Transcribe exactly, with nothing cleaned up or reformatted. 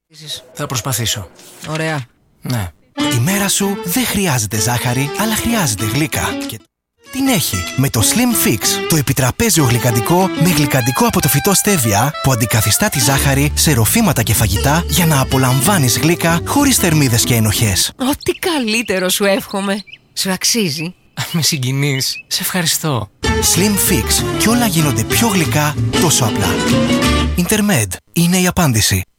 Θα προσπαθήσω. Ωραία. Ναι. Η μέρα σου δεν χρειάζεται ζάχαρη, αλλά χρειάζεται γλύκα. Και την έχει με το Slim Fix, το επιτραπέζιο γλυκαντικό με γλυκαντικό από το φυτό στέβια που αντικαθιστά τη ζάχαρη σε ροφήματα και φαγητά για να απολαμβάνεις γλύκα χωρίς θερμίδες και ενοχές. Ό,τι καλύτερο σου εύχομαι. Σου αξίζει. Με συγκινείς. Σε ευχαριστώ. Slim Fix. Κι όλα γίνονται πιο γλυκά τόσο απλά. Intermed είναι η απάντηση.